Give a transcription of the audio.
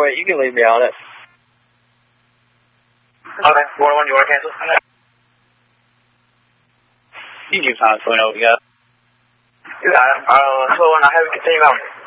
Alright, you can leave me on it. Okay, 401, you want to cancel? You can find 20, you got it. You got it. 401, I'll have you continue on.